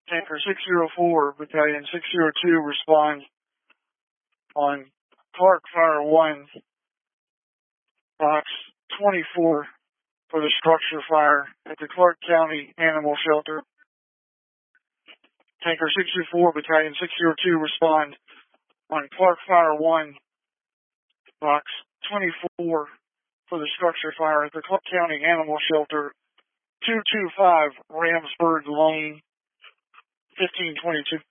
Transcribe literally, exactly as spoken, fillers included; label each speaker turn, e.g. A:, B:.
A: Tanker six oh four, Battalion six oh two respond on Clark Fire one, Box twenty-four for the structure fire at the Clark County Animal Shelter. Tanker six oh four, Battalion six oh two respond on Clark Fire one, Box twenty-four for the structure fire at the Clark County Animal Shelter, two two five Ramsburg Lane, fifteen twenty-two.